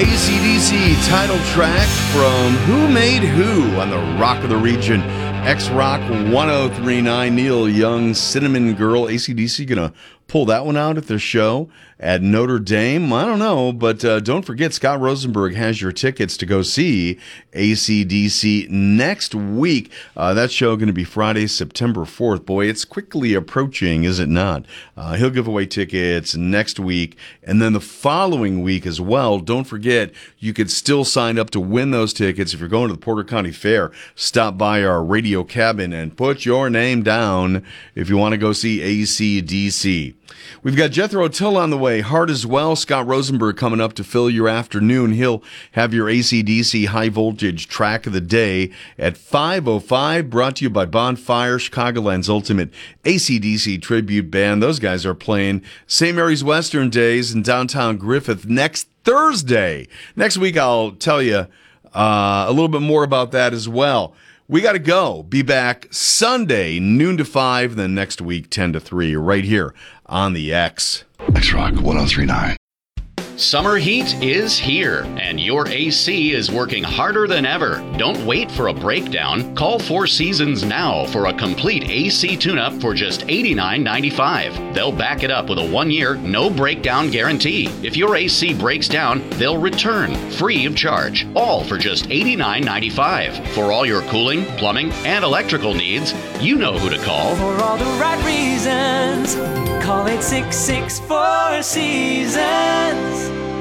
AC/DC title track from Who Made Who on the Rock of the Region. X-Rock 1039, Neil Young, Cinnamon Girl. AC/DC going to pull that one out at their show at Notre Dame? I don't know, but don't forget, Scott Rosenberg has your tickets to go see AC/DC next week. That show going to be Friday, September 4th. Boy, it's quickly approaching, is it not? He'll give away tickets next week, and then the following week as well. Don't forget, you could still sign up to win those tickets if you're going to the Porter County Fair. Stop by our radio cabin and put your name down if you want to go see AC/DC. We've got Jethro Tull on the way, Hard as Well. Scott Rosenberg coming up to fill your afternoon. He'll have your AC/DC high voltage track of the day at 5:05, brought to you by Bonfire, Chicagoland's ultimate AC/DC tribute band. Those guys are playing St. Mary's Western Days in downtown Griffith next Thursday. Next week, I'll tell you a little bit more about that as well. We got to go. Be back Sunday, noon to 5, then next week, 10 to 3, right here on the X. X-Rock 1039. Summer heat is here, and your AC is working harder than ever. Don't wait for a breakdown. Call Four Seasons now for a complete AC tune-up for just $89.95. They'll back it up with a 1-year, no-breakdown guarantee. If your AC breaks down, they'll return, free of charge, all for just $89.95. For all your cooling, plumbing, and electrical needs, you know who to call. For all the right reasons, call 866-4 Seasons.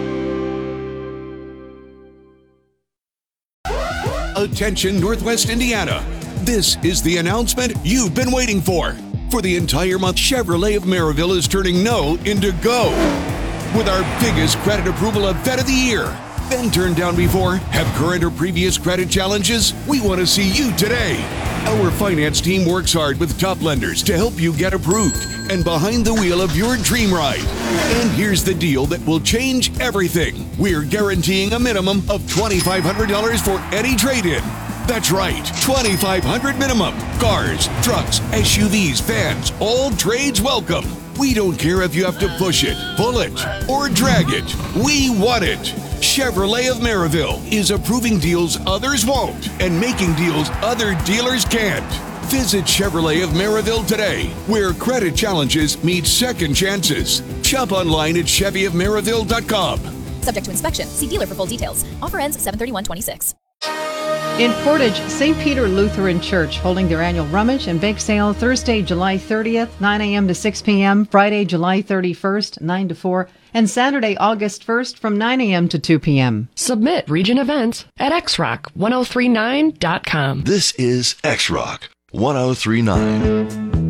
Attention Northwest Indiana. This is the announcement you've been waiting for. For the entire month, Chevrolet of Maryville is turning no into go. With our biggest credit approval event of the year. Been turned down before? Have current or previous credit challenges? We want to see you today. Our finance team works hard with top lenders to help you get approved and behind the wheel of your dream ride. And here's the deal that will change everything. We're guaranteeing a minimum of $2,500 for any trade-in. That's right, $2,500 minimum. Cars, trucks, SUVs, vans, all trades welcome. We don't care if you have to push it, pull it, or drag it. We want it. Chevrolet of Maryville is approving deals others won't and making deals other dealers can't. Visit Chevrolet of Maryville today, where credit challenges meet second chances. Shop online at ChevyofMaryville.com. Subject to inspection. See dealer for full details. Offer ends 7/31/26. In Portage, St. Peter Lutheran Church holding their annual rummage and bake sale Thursday, July 30th, 9 a.m. to 6 p.m., Friday, July 31st, 9 to 4, and Saturday, August 1st from 9 a.m. to 2 p.m. Submit region events at xrock1039.com. This is X-Rock 1039.